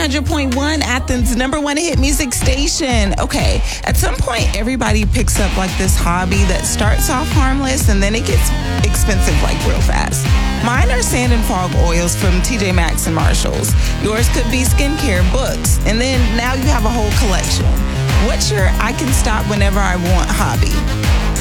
100.1, Athens' #1 hit music station. Okay, at some point, everybody picks up like this hobby that starts off harmless and then it gets expensive like real fast. Mine are sand and fog oils from TJ Maxx and Marshalls. Yours could be skincare, books, and then now you have a whole collection. What's your I can stop whenever I want hobby?